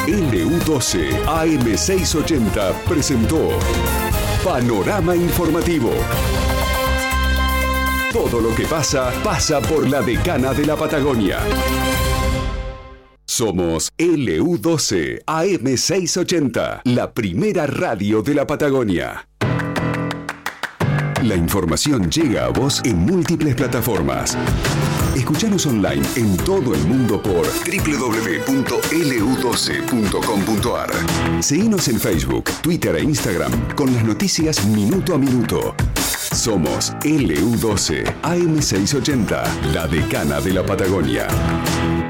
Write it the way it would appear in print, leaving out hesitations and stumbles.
LU12 AM680 presentó Panorama Informativo. Todo lo que pasa, pasa por la Decana de la Patagonia. Somos LU12 AM680, la primera radio de la Patagonia. La información llega a vos en múltiples plataformas. Escuchanos online en todo el mundo por www.lu12.com.ar. Seguinos en Facebook, Twitter e Instagram con las noticias minuto a minuto. Somos LU12 AM680, la Decana de la Patagonia.